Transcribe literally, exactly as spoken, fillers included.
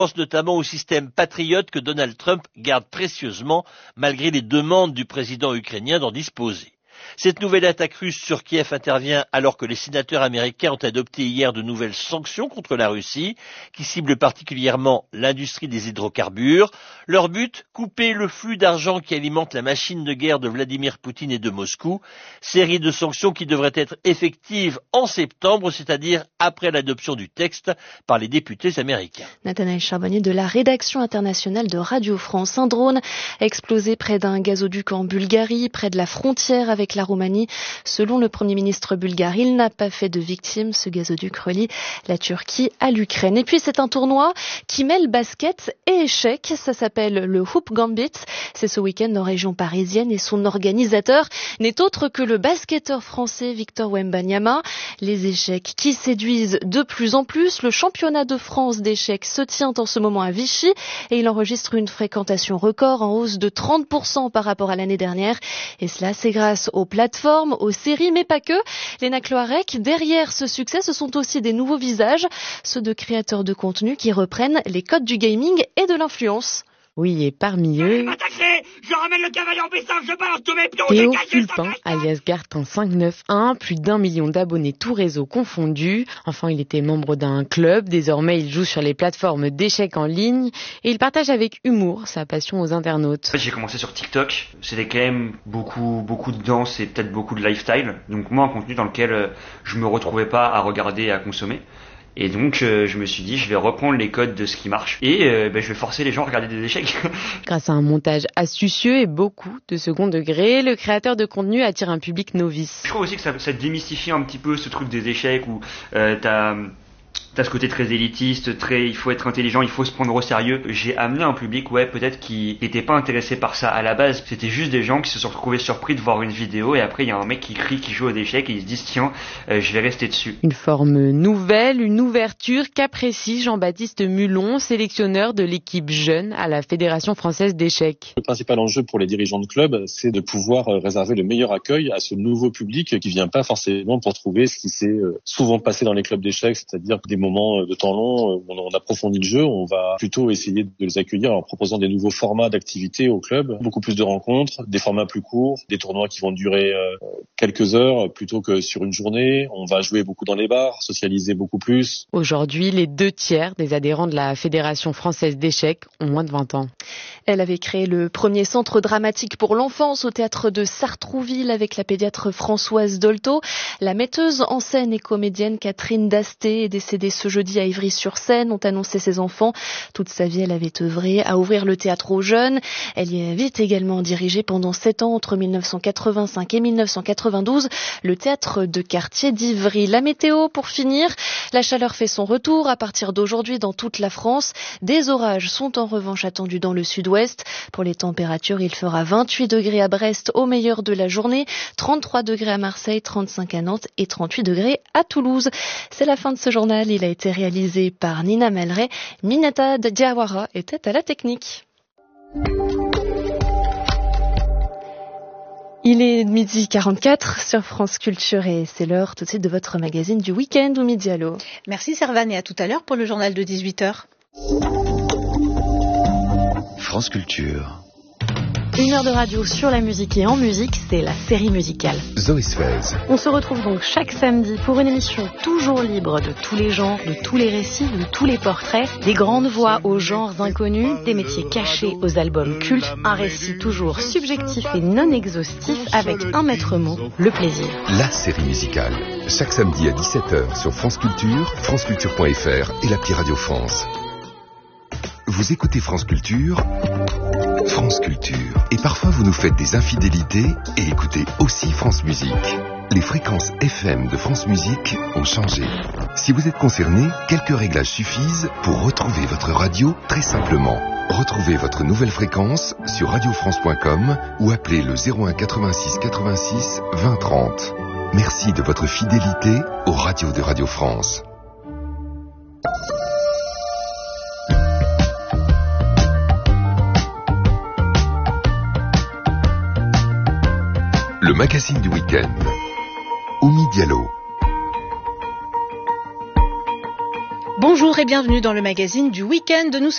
pense notamment au système Patriot que Donald Trump garde précieusement malgré les demandes du président ukrainien d'en disposer. Cette nouvelle attaque russe sur Kiev intervient alors que les sénateurs américains ont adopté hier de nouvelles sanctions contre la Russie, qui ciblent particulièrement l'industrie des hydrocarbures. Leur but, couper le flux d'argent qui alimente la machine de guerre de Vladimir Poutine et de Moscou. Série de sanctions qui devraient être effectives en septembre, c'est-à-dire après l'adoption du texte par les députés américains. Nathanaël Charbonnier de la rédaction internationale de Radio France. Un drone a explosé près d'un gazoduc en Bulgarie, près de la frontière avec la Roumanie. Selon le Premier ministre bulgare, il n'a pas fait de victimes. Ce gazoduc relie la Turquie à l'Ukraine. Et puis c'est un tournoi qui mêle basket et échecs. Ça s'appelle le Hoop Gambit. C'est ce week-end en région parisienne et son organisateur n'est autre que le basketteur français Victor Wembanyama. Les échecs qui séduisent de plus en plus. Le championnat de France d'échecs se tient en ce moment à Vichy et il enregistre une fréquentation record en hausse de trente pour cent par rapport à l'année dernière. Et cela, c'est grâce aux plateformes, aux séries, mais pas que. Léna Cloarec, derrière ce succès, ce sont aussi des nouveaux visages, ceux de créateurs de contenu qui reprennent les codes du gaming et de l'influence. Oui, et parmi eux, je ramène le cavalier en puissance, je balance tous mes pions, Théo Fulpin, alias Gartin cinq neuf un, plus d'un million d'abonnés tous réseaux confondus. Enfin, il était membre d'un club, désormais il joue sur les plateformes d'échecs en ligne et il partage avec humour sa passion aux internautes. En fait, j'ai commencé sur TikTok, c'était quand même beaucoup, beaucoup de danse et peut-être beaucoup de lifestyle, donc moi un contenu dans lequel je me retrouvais pas à regarder et à consommer. Et donc euh, je me suis dit je vais reprendre les codes de ce qui marche et euh, ben, je vais forcer les gens à regarder des échecs. Grâce à un montage astucieux et beaucoup de second degré, le créateur de contenu attire un public novice. Je trouve aussi que ça, ça démystifie un petit peu ce truc des échecs où euh, t'as... T'as ce côté très élitiste, très, il faut être intelligent, il faut se prendre au sérieux. J'ai amené un public, ouais, peut-être qui n'était pas intéressé par ça à la base. C'était juste des gens qui se sont retrouvés surpris de voir une vidéo et après il y a un mec qui crie, qui joue aux échecs et ils se disent tiens, euh, je vais rester dessus. Une forme nouvelle, une ouverture qu'apprécie Jean-Baptiste Mulon, sélectionneur de l'équipe jeune à la Fédération française d'échecs. Le principal enjeu pour les dirigeants de club, c'est de pouvoir réserver le meilleur accueil à ce nouveau public qui vient pas forcément pour trouver ce qui s'est souvent passé dans les clubs d'échecs, c'est-à-dire des moments de temps long où on approfondit le jeu. On va plutôt essayer de les accueillir en proposant des nouveaux formats d'activités au club, beaucoup plus de rencontres, des formats plus courts, des tournois qui vont durer euh, quelques heures plutôt que sur une journée. On va jouer beaucoup dans les bars, socialiser beaucoup plus. Aujourd'hui, les deux tiers des adhérents de la Fédération française d'échecs ont moins de vingt ans. Elle avait créé le premier centre dramatique pour l'enfance au théâtre de Sartrouville avec la pédiatre Françoise Dolto. La metteuse en scène et comédienne Catherine Dasté est décédée ce jeudi à Ivry-sur-Seine, ont annoncé ses enfants. Toute sa vie, elle avait œuvré à ouvrir le théâtre aux jeunes. Elle y avait également dirigé pendant sept ans, entre mille neuf cent quatre-vingt-cinq et mille neuf cent quatre-vingt-douze, le théâtre de quartier d'Ivry. La météo, pour finir, la chaleur fait son retour à partir d'aujourd'hui dans toute la France. Des orages sont en revanche attendus dans le sud-ouest. Pour les températures, il fera vingt-huit degrés à Brest au meilleur de la journée, trente-trois degrés à Marseille, trente-cinq à Nantes et trente-huit degrés à Toulouse. C'est la fin de ce journal. Il a été réalisé par Nina Melray. Minata Diawara était à la technique. Il est midi quarante-quatre sur France Culture et c'est l'heure tout de suite de votre magazine du week-end ou Midi Allo. Merci Servane et à tout à l'heure pour le journal de dix-huit heures. France Culture. Une heure de radio sur la musique et en musique, c'est la série musicale. Zoé Sfez. On se retrouve donc chaque samedi pour une émission toujours libre de tous les genres, de tous les récits, de tous les portraits, des grandes voix aux genres inconnus, des métiers cachés aux albums cultes, un récit toujours subjectif et non exhaustif avec un maître mot, le plaisir. La série musicale. Chaque samedi à dix-sept heures sur France Culture, franceculture point f r et l'appli Radio France. Vous écoutez France Culture, France Culture. Et parfois vous nous faites des infidélités et écoutez aussi France Musique. Les fréquences F M de France Musique ont changé. Si vous êtes concerné, quelques réglages suffisent pour retrouver votre radio très simplement. Retrouvez votre nouvelle fréquence sur radio france point com ou appelez le zéro un quatre-vingt-six quatre-vingt-six vingt trente. Merci de votre fidélité aux radios de Radio France. Le magazine du week-end. Oumi Diallo. Bonjour et bienvenue dans le magazine du week-end. Nous